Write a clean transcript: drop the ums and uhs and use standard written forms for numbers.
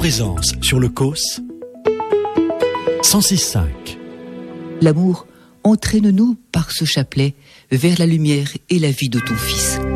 présence sur le COS 106.5. L'amour, entraîne-nous par ce chapelet vers la lumière et la vie de ton Fils.